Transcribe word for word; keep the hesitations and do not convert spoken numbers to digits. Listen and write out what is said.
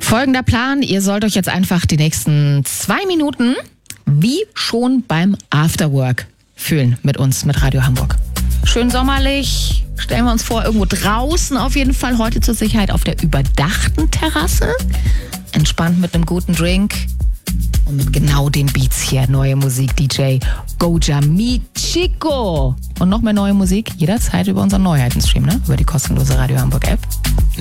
Folgender Plan, ihr sollt euch jetzt einfach die nächsten zwei Minuten wie schon beim Afterwork fühlen mit uns, mit Radio Hamburg. Schön sommerlich, stellen wir uns vor, irgendwo draußen auf jeden Fall, heute zur Sicherheit auf der überdachten Terrasse. Entspannt mit einem guten Drink und mit genau den Beats hier. Neue Musik, D J Goja Michiko. Und noch mehr neue Musik jederzeit über unseren Neuheiten-Stream, ne? Über die kostenlose Radio Hamburg App.